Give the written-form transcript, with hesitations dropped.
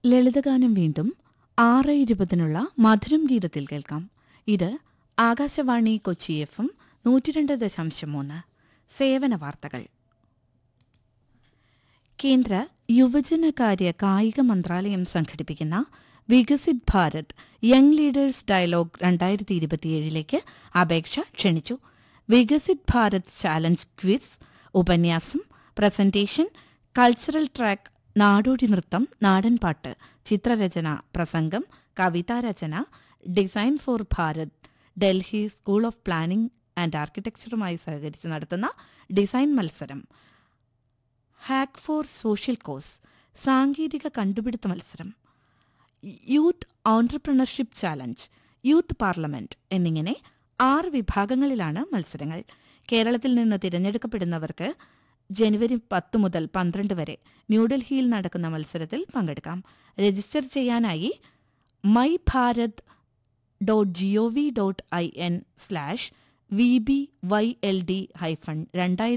ലളിതഗാനം വീണ്ടും 6:20 മധുരം ഗീതത്തിൽ കേൾക്കാം. ഇത് ആകാശവാണി കൊച്ചി FM 102.3. സേവന വാർത്തകൾ. കേന്ദ്ര യുവജനകാര്യ കായിക മന്ത്രാലയം സംഘടിപ്പിക്കുന്ന Viksit Bharat young leaders dialogue 2027 അപേക്ഷ ക്ഷണിച്ചു. വികസിത് ഭാരത് ചാലഞ്ച് ക്വിസ്, ഉപന്യാസം, പ്രസന്റേഷൻ, കൾച്ചറൽ ട്രാക്ക്, നാടോടി നൃത്തം, നാടൻപാട്ട്, ചിത്രരചന, പ്രസംഗം, കവിതാരചന, design for Bharat, Delhi school of planning and ആർക്കിടെക്ചറുമായി സഹകരിച്ച് നടത്തുന്ന ഡിസൈൻ മത്സരം, ഹാക്ക് ഫോർ സോഷ്യൽ കോസ്, സാങ്കേതിക കണ്ടുപിടുത്ത മത്സരം, youth entrepreneurship challenge, youth parliament എന്നിങ്ങനെ 6 വിഭാഗങ്ങളിലാണ് മത്സരങ്ങൾ. കേരളത്തിൽ നിന്ന് തിരഞ്ഞെടുക്കപ്പെടുന്നവർക്ക് ജനുവരി 10 മുതൽ 12 വരെ ന്യൂഡൽഹിയിൽ നടക്കുന്ന മത്സരത്തിൽ പങ്കെടുക്കാം. രജിസ്റ്റർ ചെയ്യാനായി mybharat.gov.in/vbyld-2027